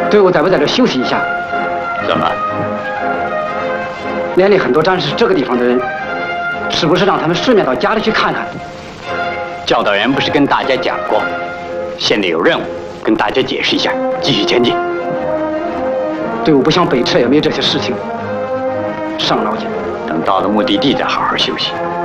队伍在不在这休息一下？ 怎么？ 连里很多战士是这个地方的人，是不是让他们顺便到家里去看看？ 教导员不是跟大家讲过，现在有任务，跟大家解释一下，继续前进。 队伍不想北撤，也没这些事情。上老姐， 等到了目的地再好好休息。